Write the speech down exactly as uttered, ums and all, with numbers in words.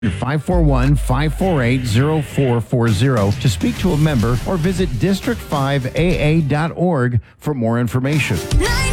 five four one, five four eight, zero four four zero to speak to a member or visit district five A A dot org for more information.